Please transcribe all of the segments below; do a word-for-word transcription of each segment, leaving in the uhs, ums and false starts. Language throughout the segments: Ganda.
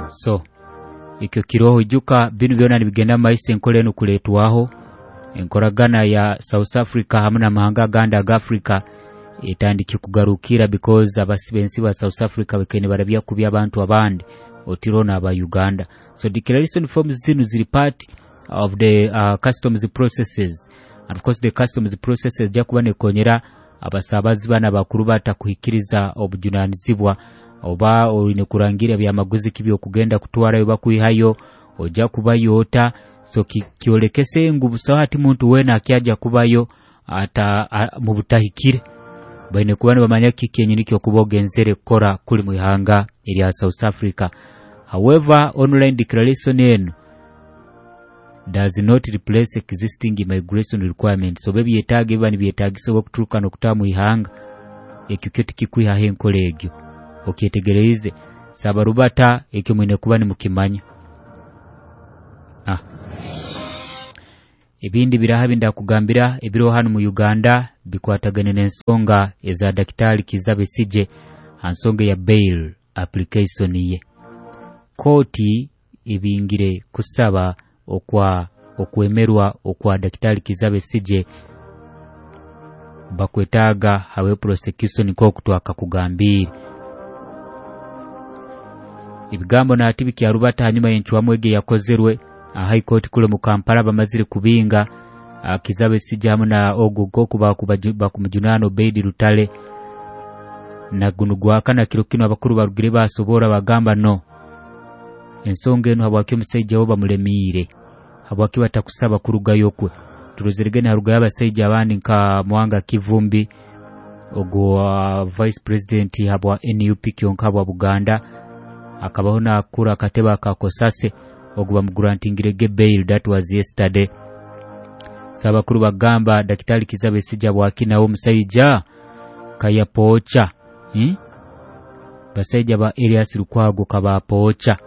So ikyo kiroho ijuka binu byona nibigenda maisi enkole eno kuletwaho enkoragana ya South Africa hamwe n'amahanga ganda ga Africa etandiki kugarukira because abasibensi ba South Africa bekene barabya kubya abantu abandi otirona aba Uganda. So declaration forms zinu ziri part of the uh, customs processes, and of course the customs processes jakubane konyera abasabazi bana bakuru batakuhikiriza obujunanizibwa oba oine kurangira bya maguzi kibyo kugenda kutwara yoba kuihayo oja kubayota. So ki, kiolekese ngubu sawati muntu wena akiaja kubayo ata mu butahikire baine kubana bamanya kikenye nikyo kubogenzere kora kuli mu ihanga eri South Africa. However, online declaration eno does not replace existing immigration requirements. So bebi yetage bani byetagise okuturuka nokutamu ihanga ekyo tikikwiha henkole egyo okyetegereze sabarubata ekyo mwine kubani mukimanya. Ah ebindi biraha binda kugambira ebiro hano mu Uganda bikwatagane n'ensonga eza Daktari Kizza Besigye ansonga ya bail application ye. Koti ibingire kusaba okwa okwemerwa okwa Daktari Kizza Besigye bakwetaga hawe prosecution ko kutwaka kugambira ibigambo na atibiki ya rubata hanyuma yenchuwa mwege yakozerwe High Court kule mu Kampala bamazire kubinga Kizza Besigye hamwe na ogogo kuba bakumujunano Bedi Rutale na gunugwa kana kiro kino abakuru barugire basobora bagamba no ensonga eno habwaki omusajja oba mulemire habwaki batakusaba kuruga yokwe turozerigene haruga y'abasajja abandi nka Mwanga Kivumbi ogo uh, Vice President habwa N U P kyonka bwa Buganda akabaho na kura kateba kakosase oguba mugrantingire bail. That was yesterday. Sabakuru bagamba Daktari Kizza Besigye bwakina omusajja kaya pocha hmm? basajja ba Elias Lukwago kaba pocha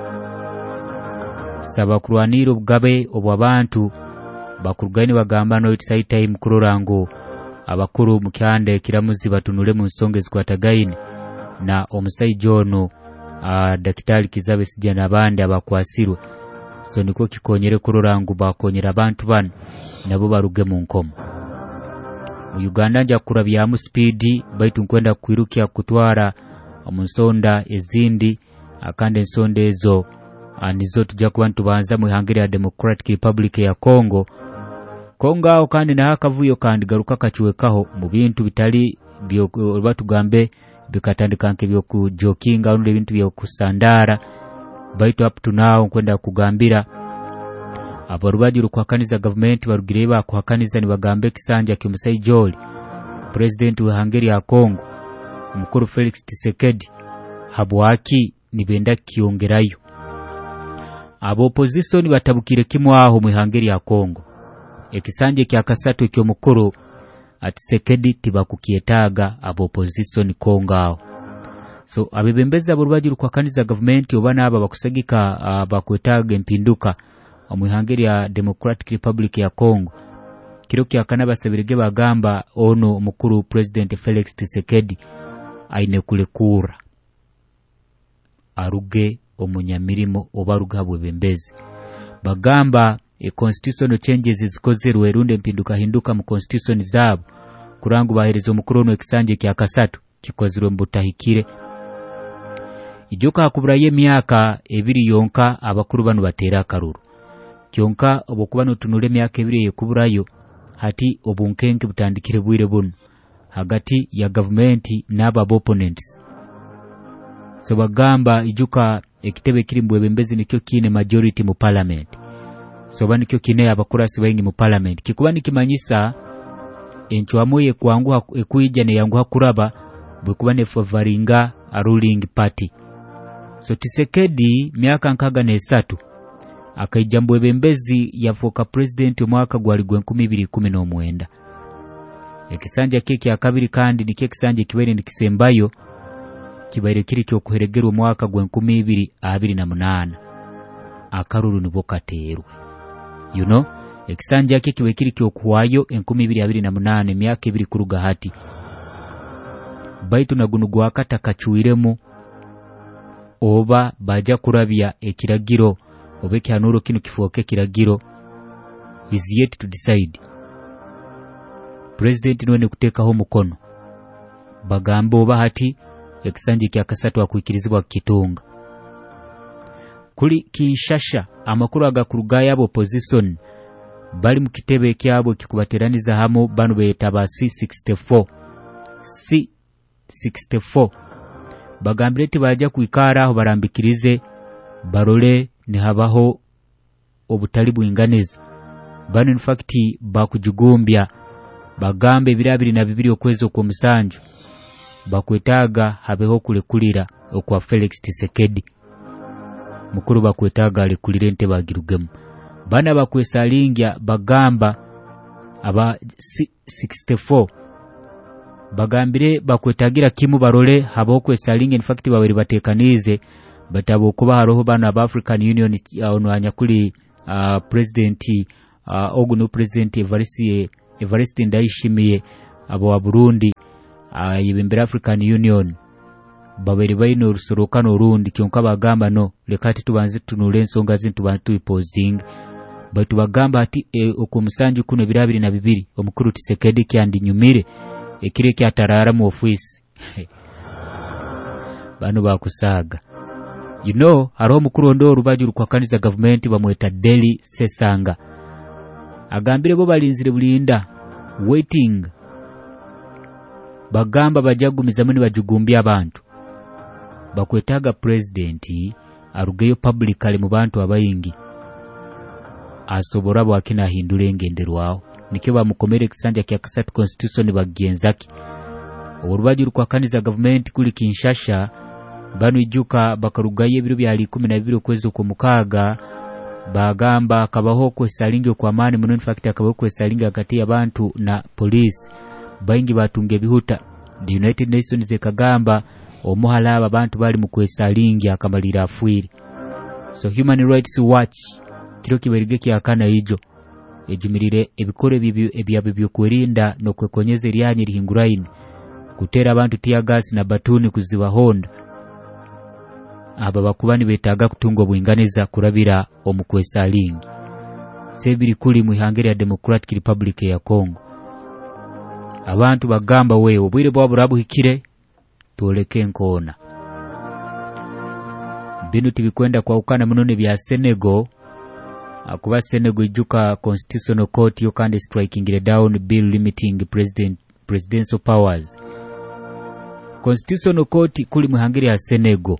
sabakuru aniro bugabe obwabantu bakurugani bagamba no it's time kurorango abakuru mukyande kiramuzi batunule mu nsonge zikwatagaine na omusajja ono Uh, Daktari Kizza Besigye nabandi abakwasirwe. So niko kikonyere kurorangu bakonyera abantu bano nabo baruge mu nkomo. Mu Uganda nja kurabya mu speed baitu nkwenda kwirukia kutwara mu nsonda ezindi akande nsonda ezo anizo tujja kubantu banza mu ihanga ya Democratic Republic ya Congo. Kongo aho kandi na hakavuyo kandi garuka kachuwekaho mu bintu bitali byo batugambe bikatandika nke byo ku jokinga n'ibintu bintu byo kusandara baitu up to now kwenda kugambira abarubaji rukwakaniza government barugire ba kwakaniza ni bagambe kisanja ky'omusajja oli president wa Hungary ya Congo mukuru Felix Tshisekedi habwaki nibenda kiongerayo abo opposition batabukire kimwe aho mu Hungary ya Congo ekisanje kya kasatu kyo mukuru Tshisekedi tibakukietaga abo opposition Kongao. So abebembeza abarubaji rukwakaniza government obana aba bakusagika uh, bakwetaga empinduka mu Hungary ya Democratic Republic ya Congo kiro kya kanaba sabirige bagamba ono mukuru President Felix Tshisekedi aine kulekura aruge omunyamirimo obaruga bwebembezi bagamba e constitutional changes zikozerwe runde mpinduka hinduka mu constitution zabo kurangu baherezo mukuru ekisanje kya kasatu kikozerwe mbutahikire ijoka hakuburaye myaka ebiri yonka abakuru bano batera karuru kyonka obokubano tunule myaka ebiri yekuburayo hati obunkenge butandikire bwire buno hagati ya government n'aba opponents. So bagamba ijuka ekitebe kiri mbwebembezi nikyo kine majority mu parliament. So bani kyo kine abakurasi baingi mu parliament kikubani kimanyisa enchwamoye kwangu ekuija ne yangu hakuraba bwekubane favoringa a ruling party. So Tshisekedi myaka nkaga ne esatu akaija mbwebembezi yafoka president mwaka gwali gwe nkumi ibiri kumi n'omwenda. Ekisanja keke akabiri kandi ni kekisanje kibere ndikisembayo kibaire kiri kyo kuheregerwa mwaka gwe nkumi ibiri abiri na munana akaruru nibo katerwe. You know, ekisanja yake kiwe kiri kyo kuwayo nkumi ibiri abiri na munana myaka ibiri kuruga hati baitu nagunugwa akata kachuiremu oba baja kurabya ekiragiro oba kyanuro kino kifuoke kiragiro is yet to decide. President none kutekaho mukono bagambo oba hati ekisanje kya kasatu akuikirizibwa kitunga. Kuli Kinshasha amakuru agakurugaya abo opposition bali mu kitebe kyabo kikubateraniza hamo bano betaba C sixty-four C sixty-four bagambire ati baja kuikara aho barambikirize barole ni habaho obutali bwinganiza. Bano in fact bakujugumbya bagambe birabiri na bibiri okwezi okwomusanju bakwetaga habeho kulekulira okwa Felix Tshisekedi mukuru bakwetaga alekulire nte bagirugemu. Bana bakwesalingya bagamba aba sixty-four bagambire bakwetagira kimu barole habaho kwesalingya in fact babiri batekanize batabo kuba haroho bana aba African Union ono anyakuli uh, president uh, oguno president Evariste Evariste Ndayishimiye abo wa Burundi uh, yibembera African Union babiri bayino rusorokano rundi kyonka bagamba no lekati tubanze tunule ensonga zintu bantu iposing batu bagamba ati e, okumusanju kuno birabiri na bibiri omukuru Tshisekedi kyandi nyumire ekire kyatarara mu office bano bakusaga. You know haro mukuru ndo rubaju kwa kaniza government bamweta Deli Sesanga agambire bo balinzire bulinda waiting bagamba bajagumiza muni bajugumbya abantu bakwetaga president arugeyo publicly mu bantu abayingi asobora bwakina hindure ngenderwaho nikyo bamukomere kisanja kya kasatu constitution bagenzaki urubaju kwa kaniza government kuli Kinshasha banu ijuka bakarugaye biro byali kumi na bibiri kwezi ko mukaga bagamba kabaho kwesalinge kwa mani muno in fact akabaho kwesalinge hagati y'abantu na police bayingi batunge bihuta. The United Nations zekagamba omuhala abantu bali mu kwesalinge akamalira afwiri. So Human Rights Watch kiro kiberige kyakana ijo ejumirire ebikore bibyo ebyabyo byo kwerinda no kwekonyeze lyanye lihinguraine kutera abantu tia gas na batuni kuziba honda aba bakubani betaga kutungo bwinganiza kurabira omukwesalingi sebiri kuli mu ihangere ya Democratic Republic ya Congo. Abantu bagamba we obwire bwa burabu hikire toleke nkona binu tibikwenda kwa ukana munone bya Senegal akuba Senegal ijuka constitutional court yo kandi striking down bill limiting president presidential powers. Constitutional court kuli mu ihangere ya Senegal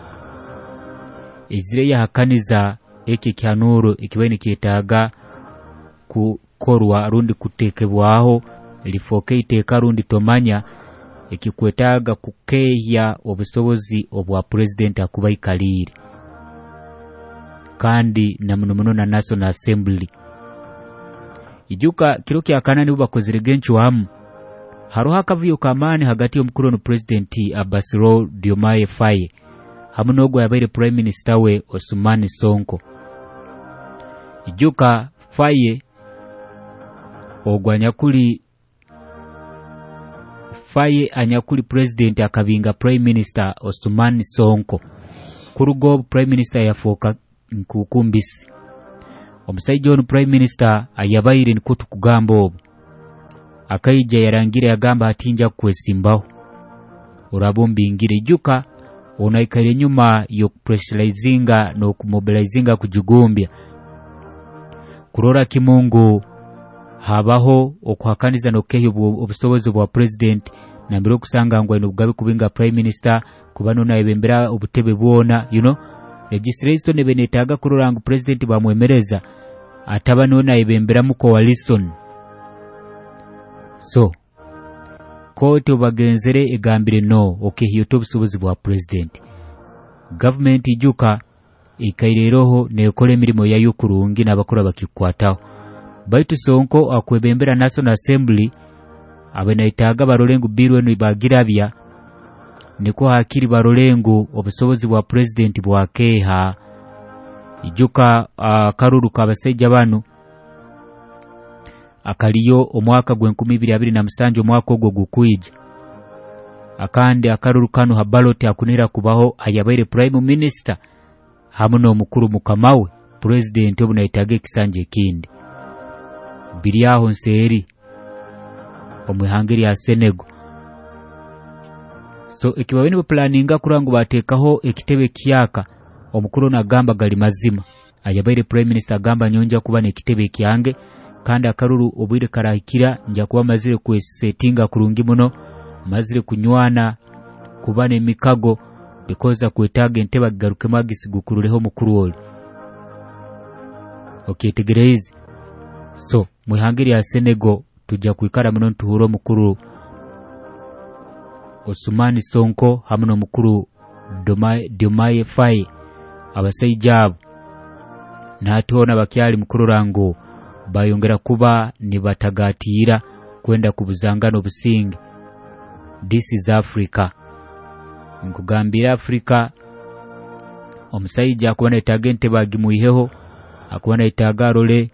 izire ya hakaniza eki kyanuro ikibaini kietaga kukorwa rundi kutekebwaho lifoke iteka rundi tomanya ekikwetaga kukeya obusobozi obwa president akuba ikalire kandi na munomuno na National Assembly ijuka kiro kya kanani bubakozire genchu hamu haro hakavuyo kamani hagati y'omukuru no president Bassirou Diomaye Faye hamunogo yabaire prime minister we Ousmane Sonko. Ijuka Faye ogwanyakuli Faye anyakuli president akabinga prime minister Ousmane Sonko kurugo prime minister yafoka nkukumbisi omusaijo ono prime minister ayabaire nkutu kugambo akaija yarangire yagamba atinja kwesimbaho urabombi ngire ijuka onaikare nyuma yo pressurizinga no kumobilizinga kujugumbya kurora kimungu habaho okwakaniza no keyo obusobozi bwa president na mbiro kusanga ngo ino kubinga prime minister kubano na ebembera obutebe bwona you know legislation ebenetaga kurora ngo president bamwemereza atabano na ebembera mu coalition. So kote bagenzere egambire no okay hiyo tobusobozi bwa president government ijuka ikaireroho nekole mirimo ya yukurungi nabakora bakikwataho baitu Sonko akwebembera National Assembly abenaitaga barolengu birwe no ibagirabya niko hakiri barolengu obusobozi bwa president bwa keha ijuka uh, karuru kabasejja banu akaliyo omwaka gwe nkumi ibiri abiri na musanju omwaka ogwo gukwija akandi akaruru kanu ha ballot akunira kubaho ayabaire prime minister hamuno omukuru mukamawe president obunayitage kisanje kindi biri aho nseri omwihangeri ya Senegal. So ekibawe ni planninga kurangu batekaho ekitebe kyaka omukuru nagamba gali mazima ayabaire prime minister agamba nyonja kuba nekitebe kyange kandi akaruru obwire karahikira nja kuba mazire kwesettinga kurungi muno mazire kunywana kuba ne mikago because akwetaga enteba garuke magisi gukuruleho mukuru oli. Okay, tegereze. So mwihangeri ya Senegal tujja kuikara muno ntuhuro mukuru Osumani Sonko hamuno mukuru Diomaye Diomaye Faye abasajjabo natona bakyali mukuru rango bayongera kuba nibatagaatira kwenda kubuzangano businge. This is Africa. Nkugambira Africa omusajja akubana itagente bagimuiheho akubana itagarole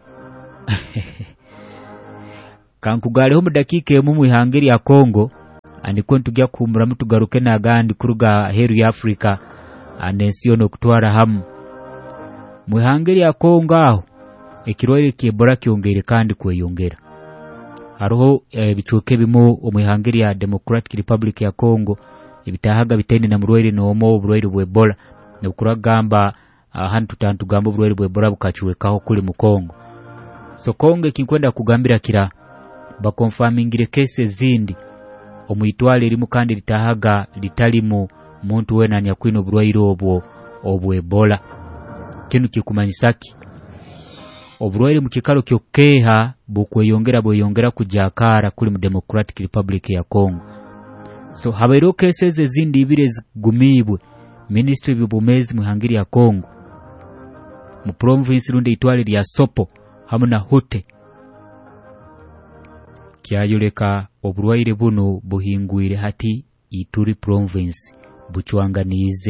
kankugaleho mu dakika emu mwihangeri ya Kongo andiko ntugya kumura mutugaruke nagandi kuruga heru ya Africa anensiyo no kutwara hamu mwihangeri ya Kongo aho ekirwere kiebora kyongere kandi kweyongera hariho ebicuke e, bimu omwihangeri ya Democratic Republic ya Congo ebitahaga bitende na murwere nomo oburwere bw'Ebola ne kuragamba ahantu tantu gamba oburwere bw'Ebola bukachuwekaho kuli mu Kongo. So Kongo kinkwenda kugambira kira ba confirmingire cases zindi omuyitwale limu kandi litahaga litalimu muntu wenanya kwino oburwere obwo obw'Ebola kinu kikumanyisaki oburwere mu kikalo kyokeha bukweyongera bweyongera kujakara kuli mu Democratic Republic ya Congo. So habairo cases ezindi ibire zigumibwe ministry bibumezi muhangiri ya Congo mu province runde itwale lya Sopo hamuna Hute kyayoleka oburwaire buno buhinguire hati Ituri province buchwanganize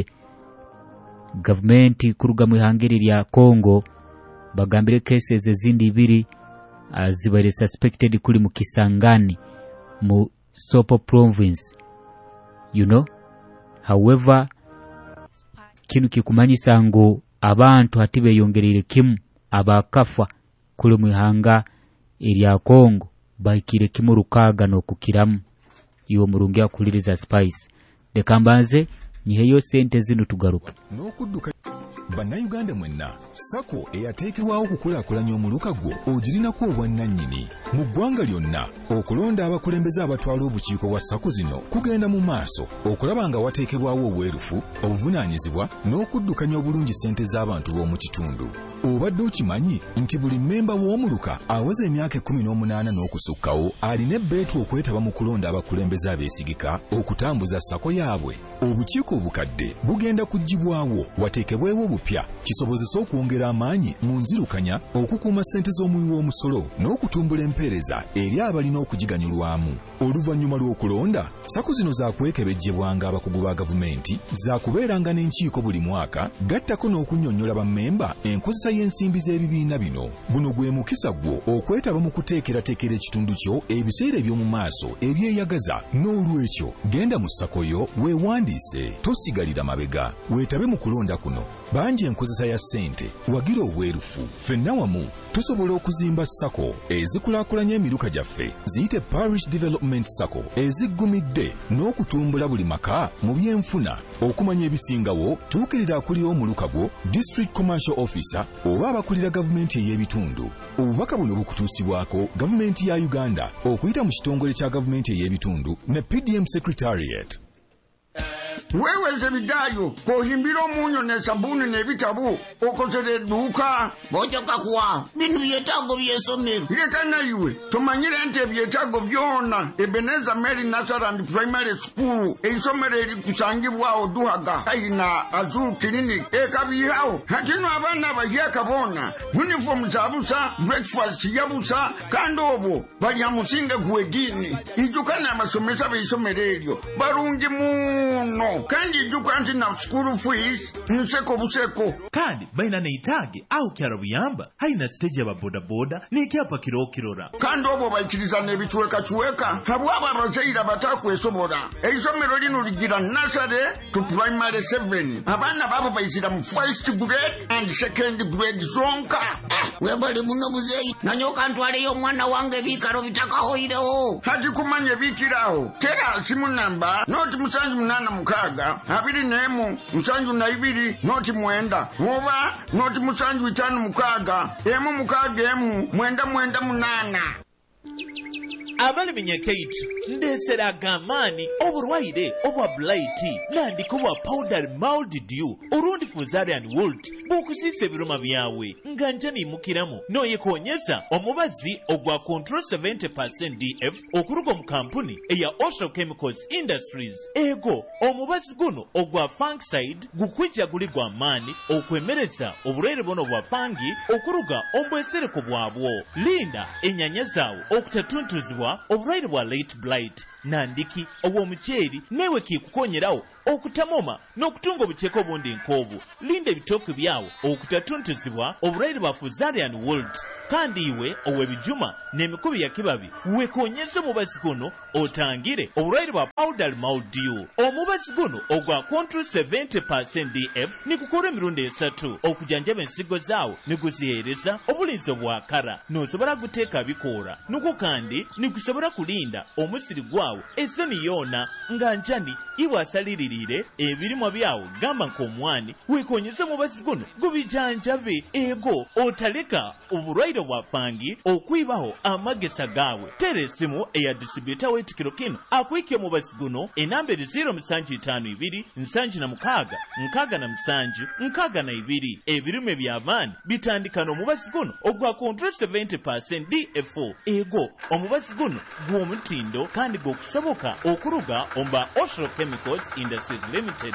government kuruga muhangiri lya Congo bagambire cases ezindi ibiri azibare suspected kuli mu Kisangani mu Sopo province, you know. However kinu kikumanyisa ngo abantu hatibe yongerere kimu abakafa kuli muhanga erya Congo baikire kimu rukaga no kukiramu iyo murungi akuliriza spice de kambanze niheyo sente zinu tugaruka no kuduka Bannayuganda mwenna sako eyateekebwawo kukulaakulanya omuluka gwo ogirinako obwannannyini mu ggwanga lyonna okulonda abakulembeze abatwala obukiiko bwa sako zino kugenda mu maaso okulaba nga wateekebwawo obwerufu obuvunaanyizibwa n'okuddukanya obulungi ssente z'abantu b'omu kitundu. Obadde okimanyi nti buli mmemba w'omuluka aweza emyaka ekkumi n'omunaana n'okusukkawo alina ebbeetu okwetaba mu kulonda abakulembeze abeesigika okutambuza sako yaabwe. Obukiiko obukadde bugenda kuggibwawo wateekebwewo obupya kisobozesa okwongera amaanyi mu nzirukanya okukuuma ssente z'omuwi w'omusolo n'okutumbula empeereza eri abalina okugiganyulwamu. Oluvannyuma lw'okulonda sako zino zaakwekebejjebwanga abakugu ba gavumenti zaakubeeranga n'enkiiko buli mwaka gattako n'okunnyonnyola bammemba enkozesa y'ensimbi z'ebibiina bino. Guno gwe mukisa gwo okwetaba mu kuteekerateekera ekitundu kyo ebiseera eby'omu maaso ebyeyagaza. N'olwekyo genda mu sako yo weewandiise tosigalira mabega weetabe mu kulonda kuno. Bangi enkozesa ya ssente wagira obwerufu. Ffenna wamu tusobola okuzimba sako ezikulaakulanya emiruka gyaffe ziyite Parish Development Sako eziggumidde n'okutumbula buli maka mu byenfuna. Okumanya ebisingawo tuukirira akulira omuluka gwo District Commercial Officer oba abakulira gavumenti ey'ebitundu. Obubaka buno bukutuusibwako gavumenti ya Uganda okuyita mu kitongole kya gavumenti ey'ebitundu ne P D M Secretariat. Wewe zebidayo kohimbira omunyo ne sabuni ne bitabu okozere duka bojoka kuwa binu byetago byesomero leka nayiwe tomanyire nti byetago byona Ebeneza Mary Nazareth Primary School eisomero eri kusangibwawo duhaga aina Azul Clinic ekabihawo hatino abana bahyaka bona uniform zabusa breakfast yabusa kandi obo bali amusinga gwedini ijukana amasomesa beisomero eryo barungi muno nnyo kandi jjuka nti na school fees nseko buseko kandi baina neitage au kyalo buyamba haina stage aba boda boda n'ikyapa kirokirora kandi obwo bayikiriza n'ebichweka chweka habwaba abazaire batakwesobola eisomero lino ligira nursery to primary seven abaana babo bayizira mu first grade and second grade zonka webali muno buzeyi nanyoka ntwaleyo omwana wange bikaro bitakahoirewo hati kumanye bikiraho tera simu namba noti musanju munana mukaga abiri nemu musanju na ibiri noti mwenda oba noti musanju itanu mukaga emu mukaga emu mwenda mwenda munana abali minyekeitu ndesera gamani oburwaire obwa blight nandiko obwa powder mildew urundi fusarian wold bukusisa ebiruma byawe nga njani mukiramu noyekonyeza omubazi ogwa control seventy percent D F okuruga mu kampuni eya Ocean Chemicals Industries ego omubazi guno ogwa fungicide gukwijja guli gwa mani okwemereza obulwaire bono bwa fangi okuruga ombwesereko bwabwo linda enyanya zaawo okutatuntuzibwa obulwaire bwa late blight nandiki obw'omuceeri newe kikukonyerawo okutamoma n'okutunga obuceeko obundi nk'obwo linda ebitooke byawo okutatuntuzibwa obulwaire bwa fusarian wold kandi iwe ow'ebijuma n'emikubi ya kibabi wekonyeza omubazi guno otangire obulwaire bwa powder mildew omubazi guno ogwa control seventy percent D F nikukola emirundi esatu okujanjaba ensigo zaawo niguziheereza obulinzi obwakara n'osobola guteeka bikoora nuko kandi nigusobola kulinda omusiri gwawo esoni yoona nga njani iwe asalirire ebirimwa byawo gamba nk'omwani wekonyeza omubazi guno gubijanjabe ego otaleka obulwaire bwa fangi okwibaho amagesa gaawe tera esimu eya distributor w'ekikiro kino akwike omubazi guno enamba eri zero musanju itaano ibiri nsanju na mukaaga nkaaga na musanju nkaaga na ibiri ebirime by'amaani bitandika n'omubazi guno ogwa control seventy percent D F ego omubazi guno gw'omutindo kandi gw'okusoboka okuruga omba Ocean Chemicals Industries Limited.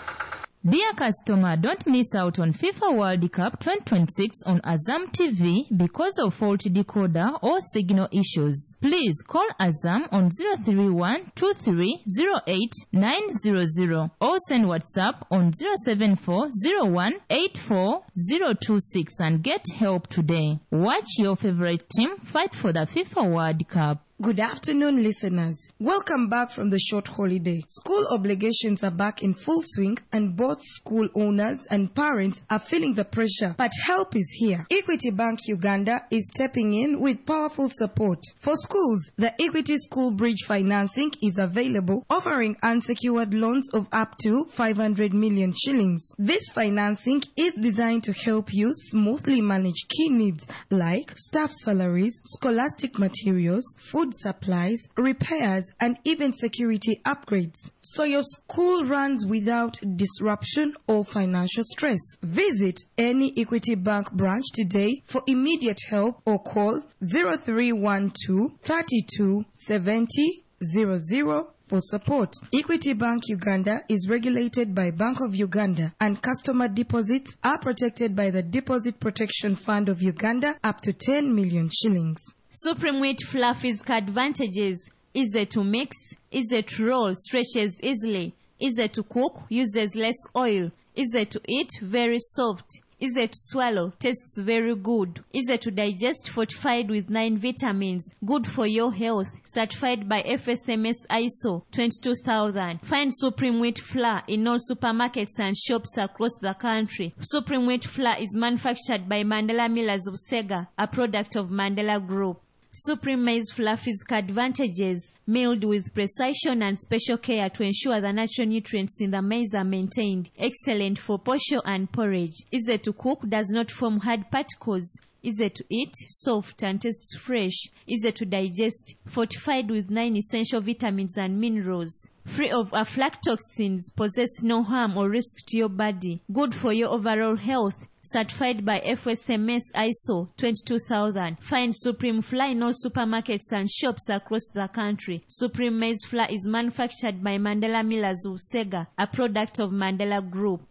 Dear customer, don't miss out on FIFA World Cup twenty twenty-six on Azam T V because of faulty decoder or signal issues. Please call Azam on zero three one two three zero eight nine zero zero or send WhatsApp on zero seven four zero one eight four zero two six and get help today. Watch your favorite team fight for the FIFA World Cup. Good afternoon, listeners. Welcome back from the short holiday. School obligations are back in full swing and both school owners and parents are feeling the pressure, but help is here. Equity Bank Uganda is stepping in with powerful support. For schools, the Equity School Bridge financing is available, offering unsecured loans of up to five hundred million shillings. This financing is designed to help you smoothly manage key needs like staff salaries, scholastic materials, food supplies, repairs, and even security upgrades, so your school runs without disruption or financial stress. Visit any Equity Bank branch today for immediate help or call zero three one two, three two seven zero zero zero for support. Equity Bank Uganda is regulated by Bank of Uganda, and customer deposits are protected by the Deposit Protection Fund of Uganda up to ten million shillings. Supreme Wheat Fluffy's advantages: easy to mix, easy to roll, stretches easily, easy to cook, uses less oil, easy to eat, very soft, easy to swallow, tastes very good, easy to digest, fortified with nine vitamins, good for your health, certified by F S M S I S O twenty-two thousand. Find Supreme Wheat Flour in all supermarkets and shops across the country. Supreme Wheat Flour is manufactured by Mandela Millers of Sega, a product of Mandela Group. Supreme Maize Fluffy's advantages: milled with precision and special care to ensure the natural nutrients in the maize are maintained. Excellent for posho and porridge. Easy to cook, does not form hard particles. Easy to eat, soft and tastes fresh. Easy to digest, fortified with nine essential vitamins and minerals. Free of aflatoxins, possess no harm or risk to your body. Good for your overall health. Certified by F S M S I S O twenty-two thousand. Find Supreme Flour in all supermarkets and shops across the country. Supreme Maize Flour is manufactured by Mandela Millers of Sega, a product of Mandela Group.